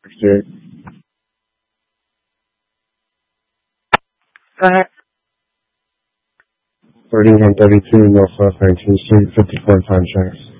68. Go ahead. 3132 Northwest 19th Street, 54 contracts.